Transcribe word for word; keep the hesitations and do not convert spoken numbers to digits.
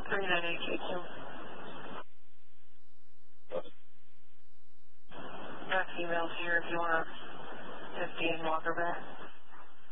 three nine eight K Q. Got females here if you want to fifteen Walker back.